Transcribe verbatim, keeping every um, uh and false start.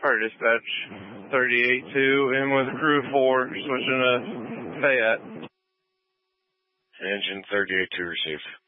Fire Dispatch thirty-eight two, in with Crew four, switching to Fayette. Engine thirty-eight two received.